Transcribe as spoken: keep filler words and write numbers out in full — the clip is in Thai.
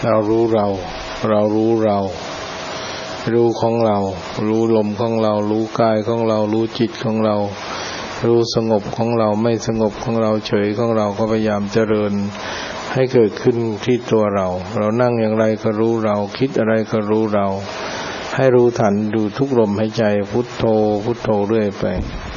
เรารู้เราเรารู้เรารู้ของเรารู้ลมของเรารู้กายของเรารู้จิตของเรารู้สงบของเราไม่สงบของเราเฉยของเราก็พยายามเจริญให้เกิดขึ้นที่ตัวเราเรานั่งอย่างไรก็รู้เราคิดอะไรก็รู้เราให้รู้ทันดูทุกลมหายใจพุทโธพุทโธเรื่อยไป